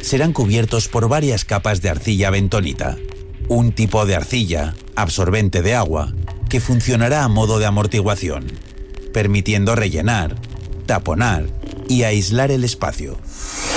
serán cubiertos por varias capas de arcilla bentonita, un tipo de arcilla absorbente de agua que funcionará a modo de amortiguación, permitiendo rellenar, taponar y aislar el espacio.